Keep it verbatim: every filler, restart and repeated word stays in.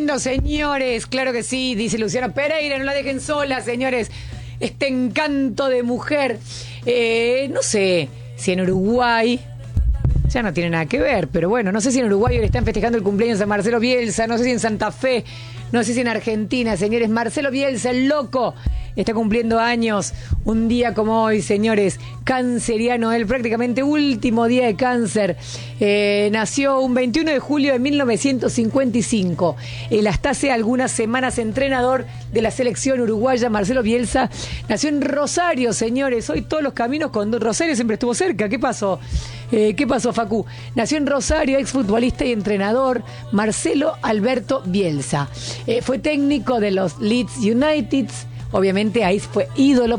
lindo, señores. Claro que sí, dice Luciano Pereira. No la dejen sola, señores. Este encanto de mujer. Eh, no sé si en Uruguay ya no tiene nada que ver, pero bueno, no sé si en Uruguay hoy están festejando el cumpleaños de Marcelo Bielsa, no sé si en Santa Fe, no sé si en Argentina, señores. Marcelo Bielsa, el loco, está cumpliendo años un día como hoy, señores. Canceriano, él prácticamente último día de cáncer. Eh, nació un veintiuno de julio de mil novecientos cincuenta y cinco. Él hasta hace algunas semanas entrenador de la selección uruguaya. Marcelo Bielsa nació en Rosario, señores. Hoy todos los caminos con Rosario siempre estuvo cerca. ¿Qué pasó? Eh, ¿Qué pasó, Facu? Nació en Rosario, exfutbolista y entrenador, Marcelo Alberto Bielsa. Eh, fue técnico de los Leeds United. Obviamente ahí fue ídolo